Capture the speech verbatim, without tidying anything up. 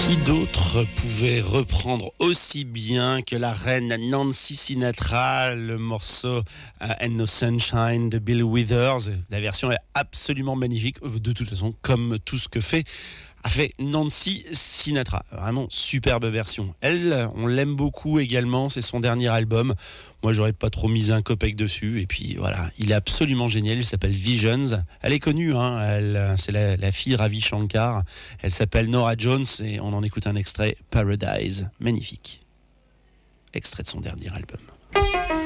Qui d'autre pouvait reprendre aussi bien que la reine Nancy Sinatra le morceau uh, And No Sunshine de Bill Withers. La version est absolument magnifique, de toute façon, comme tout ce que fait a fait Nancy Sinatra. Vraiment superbe version. Elle, on l'aime beaucoup également, c'est son dernier album. Moi, j'aurais pas trop mis un copec dessus. Et puis voilà, il est absolument génial. Il s'appelle Visions. Elle est connue, hein. Elle, c'est la, la fille Ravi Shankar. Elle s'appelle Norah Jones et on en écoute un extrait, Paradise. Magnifique. Extrait de son dernier album.